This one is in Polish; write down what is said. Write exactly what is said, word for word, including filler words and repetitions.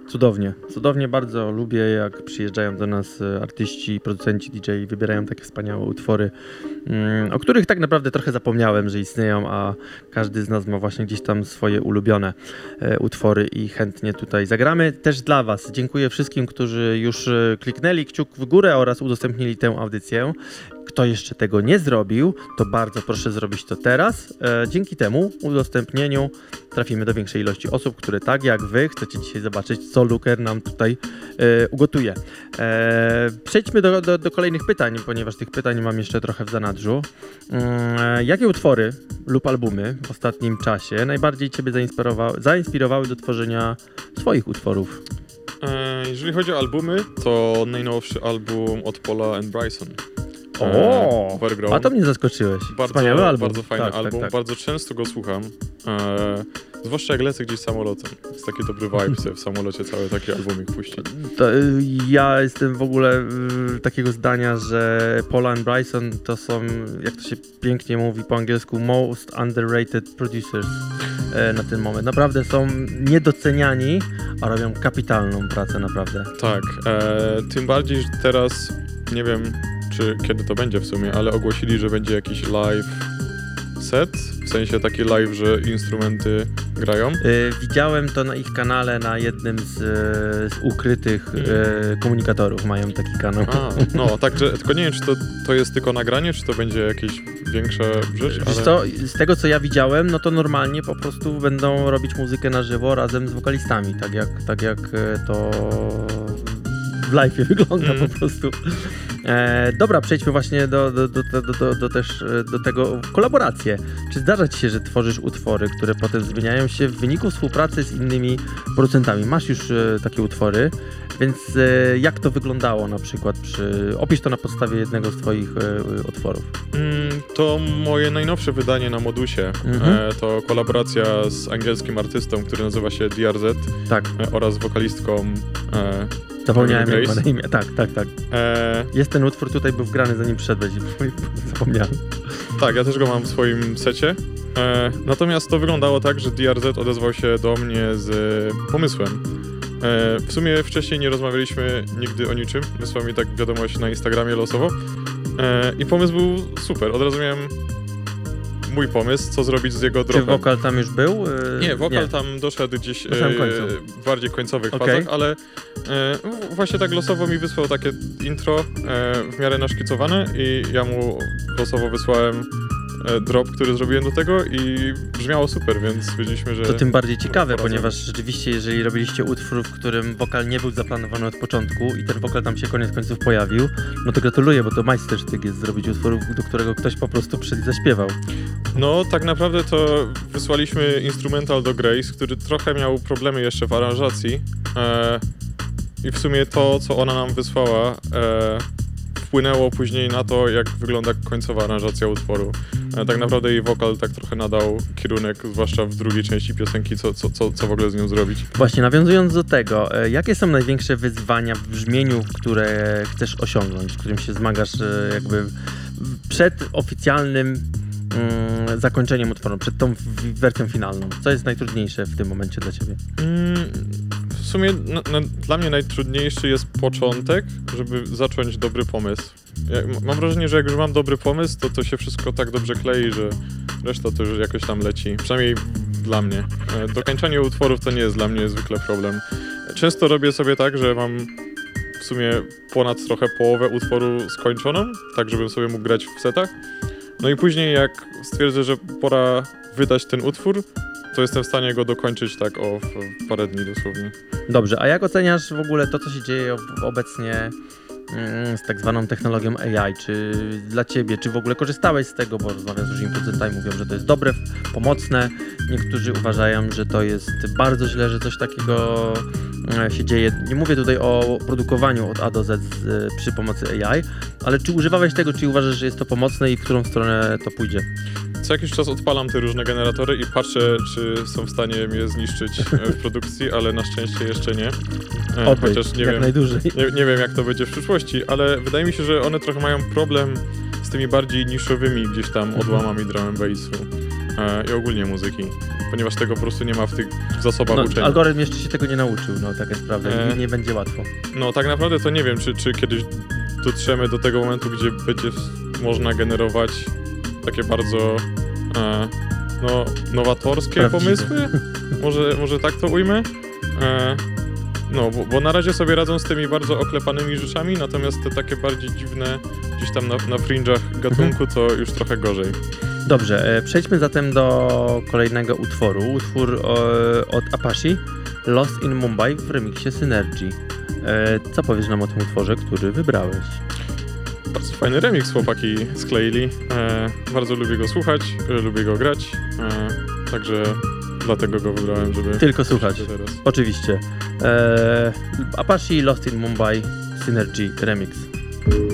Cudownie. Cudownie bardzo lubię, jak przyjeżdżają do nas artyści, producenci, D J i wybierają takie wspaniałe utwory, o których tak naprawdę trochę zapomniałem, że istnieją, a każdy z nas ma właśnie gdzieś tam swoje ulubione utwory i chętnie tutaj zagramy. Też dla was dziękuję wszystkim, którzy już kliknęli kciuk w górę oraz udostępnili tę audycję. Kto jeszcze tego nie zrobił, to bardzo proszę zrobić to teraz. E, dzięki temu udostępnieniu trafimy do większej ilości osób, które tak jak wy chcecie dzisiaj zobaczyć, co Luker nam tutaj e, ugotuje. E, przejdźmy do, do, do kolejnych pytań, ponieważ tych pytań mam jeszcze trochę w zanadrzu. E, jakie utwory lub albumy w ostatnim czasie najbardziej ciebie zainspirowały, zainspirowały do tworzenia swoich utworów? E, jeżeli chodzi o albumy, to najnowszy album od Paula and Bryson. O, a to mnie zaskoczyłeś. Bardzo, Wspaniały album. Bardzo fajny tak, album, tak, tak. bardzo często go słucham. E, zwłaszcza jak lecę gdzieś samolotem. Jest taki dobry vibe sobie w samolocie cały taki albumik puścić. To, y, ja jestem w ogóle y, takiego zdania, że Paula and Bryson to są, jak to się pięknie mówi po angielsku, most underrated producers y, na ten moment. Naprawdę są niedoceniani, a robią kapitalną pracę, naprawdę. Tak, e, tym bardziej, że teraz nie wiem, czy kiedy to będzie w sumie, ale ogłosili, że będzie jakiś live set, w sensie taki live, że instrumenty grają. Yy, widziałem to na ich kanale, na jednym z, z ukrytych yy, komunikatorów mają taki kanał. A, no, także tylko nie wiem, czy to, to jest tylko nagranie, czy to będzie jakieś większa rzecz, Wiesz ale... co, z tego co ja widziałem, no to normalnie po prostu będą robić muzykę na żywo razem z wokalistami, tak jak, tak jak to w live'ie wygląda mm. po prostu. E, dobra, przejdźmy właśnie do, do, do, do, do, do, też, do tego kolaboracje. Czy zdarza ci się, że tworzysz utwory, które potem zmieniają się w wyniku współpracy z innymi producentami? Masz już e, takie utwory, więc e, jak to wyglądało na przykład? Przy... Opisz to na podstawie jednego z twoich e, utworów. Mm, to moje najnowsze wydanie na Modusie. Mhm. E, to kolaboracja z angielskim artystą, który nazywa się D R Z. Tak. E, oraz wokalistką e, Zapomniałem jak ma na imię. Tak, tak, tak. E... Jest ten utwór, tutaj był wgrany zanim przyszedłeś i zapomniałem. Tak, ja też go mam w swoim secie. E... Natomiast to wyglądało tak, że D R Z odezwał się do mnie z pomysłem. E... W sumie wcześniej nie rozmawialiśmy nigdy o niczym. Wysłał mi tak wiadomość na Instagramie losowo. E... I pomysł był super. Od razu miałem mój pomysł, co zrobić z jego dropem. Czy wokal tam już był? Nie, wokal nie. tam doszedł gdzieś e, w bardziej końcowych okay. fazach, ale e, właśnie tak losowo mi wysłał takie intro e, w miarę naszkicowane i ja mu losowo wysłałem e, drop, który zrobiłem do tego i brzmiało super, więc wiedzieliśmy, że... To tym bardziej ciekawe, ponieważ rzeczywiście jeżeli robiliście utwór, w którym wokal nie był zaplanowany od początku i ten wokal tam się koniec końców pojawił, no to gratuluję, bo to majstersztyk jest zrobić utwór, do którego ktoś po prostu przyszedł i zaśpiewał. No, tak naprawdę to wysłaliśmy instrumental do Grace, który trochę miał problemy jeszcze w aranżacji e, i w sumie to, co ona nam wysłała, e, wpłynęło później na to, jak wygląda końcowa aranżacja utworu. E, tak naprawdę jej wokal tak trochę nadał kierunek, zwłaszcza w drugiej części piosenki, co, co, co, co w ogóle z nią zrobić. Właśnie, nawiązując do tego, e, jakie są największe wyzwania w brzmieniu, które chcesz osiągnąć, z którym się zmagasz e, jakby przed oficjalnym Mm, zakończeniem utworu, przed tą wersją finalną? Co jest najtrudniejsze w tym momencie dla ciebie? Mm, w sumie na, na, dla mnie najtrudniejszy jest początek, żeby zacząć dobry pomysł. Ja, mam wrażenie, że jak już mam dobry pomysł, to to się wszystko tak dobrze klei, że reszta to już jakoś tam leci. Przynajmniej dla mnie. Dokończanie utworów to nie jest dla mnie zwykle problem. Często robię sobie tak, że mam w sumie ponad trochę połowę utworu skończoną, tak żebym sobie mógł grać w setach. No i później jak stwierdzę, że pora wydać ten utwór, to jestem w stanie go dokończyć tak o w parę dni dosłownie. Dobrze, a jak oceniasz w ogóle to, co się dzieje obecnie z tak zwaną technologią A I? Czy dla ciebie, czy w ogóle korzystałeś z tego, bo rozmawiam z różnymi producentami, mówią, że to jest dobre, pomocne. Niektórzy uważają, że to jest bardzo źle, że coś takiego się dzieje. Nie mówię tutaj o produkowaniu od A do Z z, przy pomocy A I, ale czy używałeś tego, czy uważasz, że jest to pomocne i w którą stronę to pójdzie? Co jakiś czas odpalam te różne generatory i patrzę, czy są w stanie mnie zniszczyć w produkcji, ale na szczęście jeszcze nie. Oby, chociaż nie jak wiem, najdłużej. Nie, nie wiem, jak to będzie w przyszłości, ale wydaje mi się, że one trochę mają problem z tymi bardziej niszowymi gdzieś tam odłamami drum and bassu. e, i ogólnie muzyki, ponieważ tego po prostu nie ma w tych zasobach No, uczenia. algorytm jeszcze się tego nie nauczył, no tak jest prawda, E. i nie będzie łatwo. No tak naprawdę to nie wiem, czy, czy kiedyś dotrzemy do tego momentu, gdzie będzie można generować takie bardzo e, no, nowatorskie Prawdziwe. pomysły. Może, może tak to ujmę? E, no, bo, bo na razie sobie radzą z tymi bardzo oklepanymi rzeczami, natomiast te takie bardziej dziwne, gdzieś tam na, na fringe'ach gatunku, to już trochę gorzej. Dobrze, e, przejdźmy zatem do kolejnego utworu. Utwór e, od Apache, Lost in Mumbai w remiksie Synergy. E, co powiesz nam o tym utworze, który wybrałeś? Bardzo fajny remix chłopaki skleili. E, bardzo lubię go słuchać, e, lubię go grać, e, także dlatego go wybrałem, żeby... Tylko słuchać. teraz. Oczywiście. E, Apache, Lost in Mumbai, Synergy Remix.